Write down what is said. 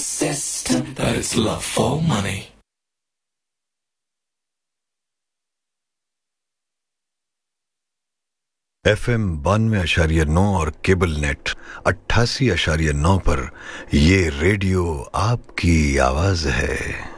system that is love for money. FM 92.9 और cable net 88.9 पर ये रेडियो आपकी आवाज है।